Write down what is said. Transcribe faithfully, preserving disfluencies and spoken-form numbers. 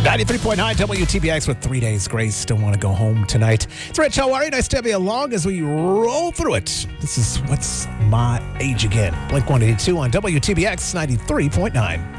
ninety-three point nine W T B X with three days grace. Still want to go home tonight. It's Rich. How are you? Nice to have you along as we roll through it. This is What's My Age Again? Blink one eighty-two on W T B X ninety-three point nine.